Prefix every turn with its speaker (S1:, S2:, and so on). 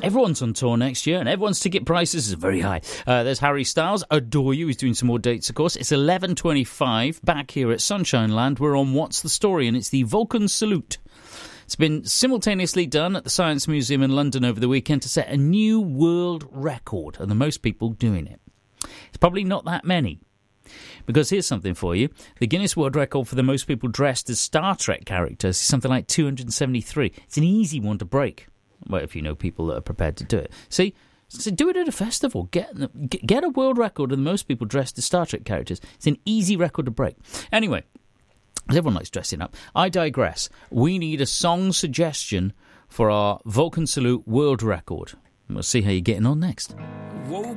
S1: Everyone's on tour next year, and everyone's ticket prices are very high. There's Harry Styles, Adore You. He's doing some more dates, of course. It's 11:25 back here at Sunshine Land. We're on What's the Story, and it's the Vulcan Salute. It's been simultaneously done at the Science Museum in London over the weekend to set a new world record, and the most people doing it. It's probably not that many. Because here's something for you. The Guinness World Record for the most people dressed as Star Trek characters is something like 273. It's an easy one to break. Well, if you know people that are prepared to do it. See, so do it at a festival. Get a world record of the most people dressed as Star Trek characters. It's an easy record to break. Anyway, everyone likes dressing up. I digress. We need a song suggestion for our Vulcan Salute world record. We'll see how you're getting on next.
S2: Whoa.